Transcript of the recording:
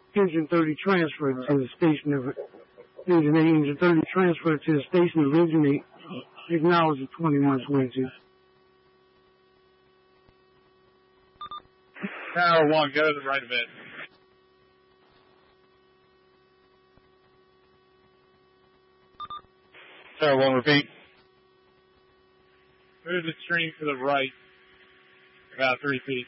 Engine 30 transfer to the station of Engine 30 transfer to the station originate. Acknowledge the 21 switches. Tower 1, go to the right a bit. Tower 1, repeat. Move the stream to the right about 3 feet.